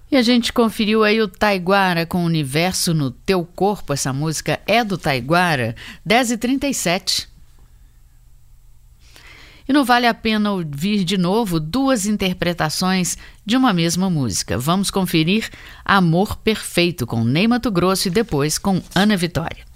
E a gente conferiu aí o Taiguara com o Universo no Teu Corpo. Essa música é do Taiguara, 10h37. E não vale a pena ouvir de novo duas interpretações de uma mesma música. Vamos conferir Amor Perfeito com Ney Matogrosso e depois com Ana Vitória.